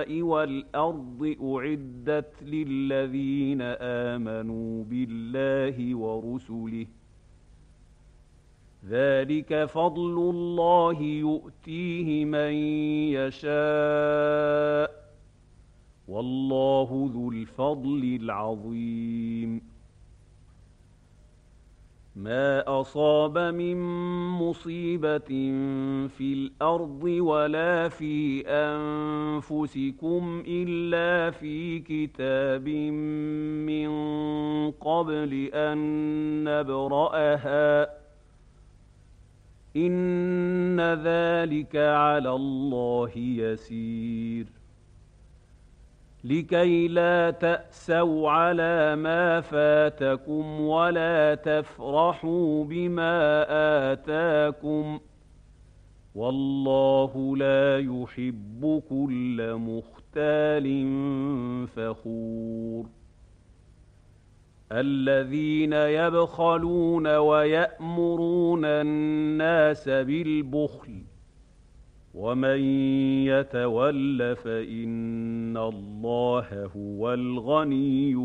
السَّمَاءِ وَالْأَرْضِ أُعِدَّتْ لِلَّذِينَ آمَنُوا بِاللَّهِ وَرُسُلِهِ ۚ ذَلِكَ فَضْلُ اللَّهِ يُؤْتِيهِ مَن يَشَاءُ ۚ وَاللَّهُ ذُو الْفَضْلِ الْعَظِيمِ. مَا أَصَابَ مِن مُّصِيبَةٍ فِي الْأَرْضِ وَلَا فِي أَنفُسِكُمْ إِلَّا فِي كِتَابٍ مِّن قَبْلِ أَن نَّبْرَأَهَا ۚ إِنَّ ذَٰلِكَ عَلَى اللَّهِ يَسِيرٌ. لِكَيْ لَا تَأْسَوْا عَلَىٰ مَا فَاتَكُمْ وَلَا تَفْرَحُوا بِمَا آتَاكُمْ ۗ وَاللَّهُ لَا يُحِبُّ كُلَّ مُخْتَالٍ فَخُورٍ. الَّذِينَ يَبْخَلُونَ وَيَأْمُرُونَ النَّاسَ بِالْبُخْلِ ۗ وَمَن يَتَوَلَّ فَإِنَّ اللَّهَ هُوَ الْغَنِيُّ